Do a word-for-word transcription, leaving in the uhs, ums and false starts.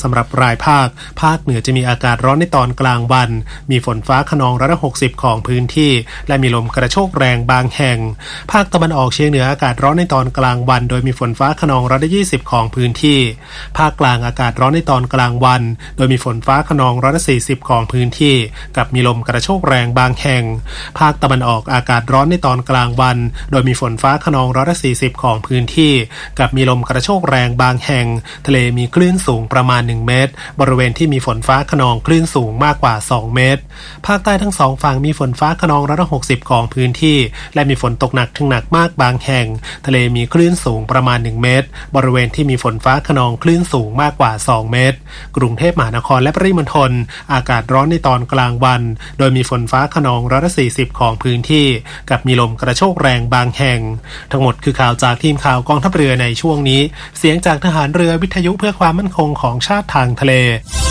สำหรับรายภาคภาคเหนือจะมีอากาศร้อนในตอนกลางวันมีฝนฟ้าคะนองร้อยละหกสิบของพื้นที่และมีลมกระโชกแรงบางแห่งภาคตะวันออกเฉียงเหนืออากาศร้อนในตอนกลางวันโดยมีฝนฟ้าคะนองร้อยละยี่สิบของพื้นที่ภาคกลางอากาศร้อนในตอนกลางวันโดยมีฝนฟ้าคะนองร้อยละสี่สิบของพื้นที่กับมีลมกระโชกแรงบางแห่งภาคตะวันออกอากาศร้อนในตอนกลางวันโดยมีฝนฟ้าคะนองร้อยละสี่สิบของพื้นที่กับมีลมกระโชกแรงบางแห่งทะเลมีคลื่นสูงประมาณหนึ่งเมตรบริเวณที่มีฝนฟ้าคะนองคลื่นสูงมากกว่าสองเมตรภาคใต้ทั้งสองฝั่งมีฝนฟ้าคะนองร้อยละหกสิบของพื้นที่และมีฝนตกหนักถึงหนักมากบางแห่งทะเลมีคลื่นสูงประมาณหนึ่งเมตรบริเวณที่มีฝนฟ้าคะนองคลื่นสูงมากกว่าสองเมตรกรุงเทพมหานครและปริมณฑลอากาศร้อนในตอนกลางวันโดยมีฝนฟ้าคะนองร้อยละสี่สิบของพื้นที่กับมีลมกระโชกแรงบางแห่งทั้งหมดคือข่าวจากทีมข่าวกองทัพเรือในช่วงนี้เสียงจากทหารเรือวิทยุเพื่อความมั่นคงของชาติทางทะเล